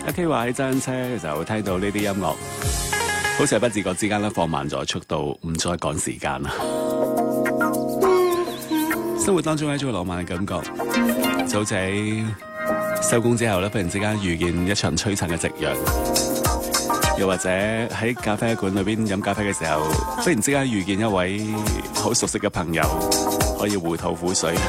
阿 K 話喺揸緊車嘅時候聽到呢啲音樂，好似係不自覺之間咧放慢咗速度，唔再趕時間啦。生活當中有一種浪漫嘅感覺，就好似喺收工之後咧，忽然之間遇見一場璀璨嘅夕陽，又或者喺咖啡館裏邊飲咖啡嘅時候，忽然之間遇見一位好熟悉嘅朋友，可以互吐苦水。